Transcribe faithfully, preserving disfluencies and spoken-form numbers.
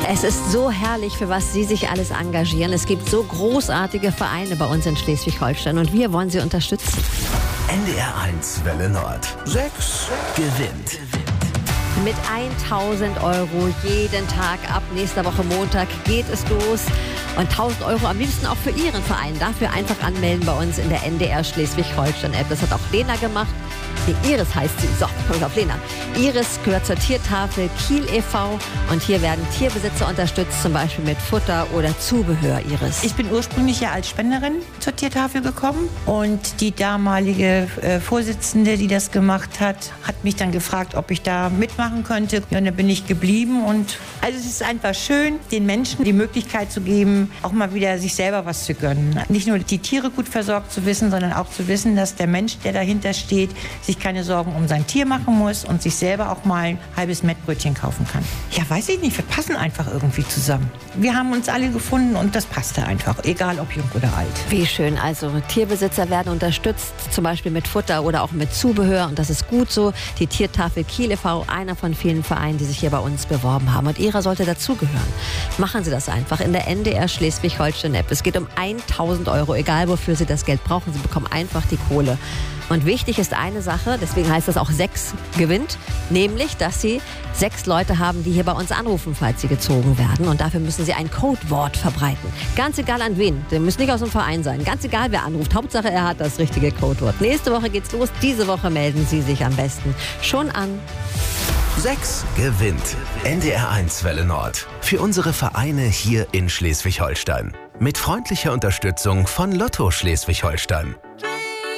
Es ist so herrlich, für was Sie sich alles engagieren. Es gibt so großartige Vereine bei uns in Schleswig-Holstein und wir wollen Sie unterstützen. N D R eins Welle Nord. Sechs gewinnt. Mit tausend Euro jeden Tag ab nächster Woche Montag geht es los. Und tausend Euro am liebsten auch für Ihren Verein. Dafür einfach anmelden bei uns in der N D R Schleswig-Holstein-App. Das hat auch Lena gemacht. Die Iris heißt sie. So, kommen wir auf Lena. Iris gehört zur Tiertafel Kiel e V und hier werden Tierbesitzer unterstützt, zum Beispiel mit Futter oder Zubehör. Iris. Ich bin ursprünglich ja als Spenderin zur Tiertafel gekommen und die damalige äh, Vorsitzende, die das gemacht hat, hat mich dann gefragt, ob ich da mitmachen könnte. Ja, und dann bin ich geblieben und also es ist einfach schön, den Menschen die Möglichkeit zu geben, auch mal wieder sich selber was zu gönnen. Nicht nur die Tiere gut versorgt zu wissen, sondern auch zu wissen, dass der Mensch, der dahinter steht, sich keine Sorgen um sein Tier machen muss und sich selber auch mal ein halbes Mettbrötchen kaufen kann. Ja, weiß ich nicht, wir passen einfach irgendwie zusammen. Wir haben uns alle gefunden und das passte einfach, egal ob jung oder alt. Wie schön, also Tierbesitzer werden unterstützt, zum Beispiel mit Futter oder auch mit Zubehör und das ist gut so. Die Tiertafel Kiel e V, einer von vielen Vereinen, die sich hier bei uns beworben haben und Ihrer sollte dazugehören. Machen Sie das einfach in der N D R Schleswig-Holstein-App. Es geht um tausend Euro, egal wofür Sie das Geld brauchen, Sie bekommen einfach die Kohle. Und wichtig ist eine Sache, deswegen heißt das auch sechs gewinnt, nämlich, dass Sie sechs Leute haben, die hier bei uns anrufen, falls Sie gezogen werden. Und dafür müssen Sie ein Codewort verbreiten. Ganz egal an wen, der muss nicht aus dem Verein sein. Ganz egal, wer anruft. Hauptsache, er hat das richtige Codewort. Nächste Woche geht's los. Diese Woche melden Sie sich am besten schon an. Sechs gewinnt. N D R eins Welle Nord. Für unsere Vereine hier in Schleswig-Holstein. Mit freundlicher Unterstützung von Lotto Schleswig-Holstein.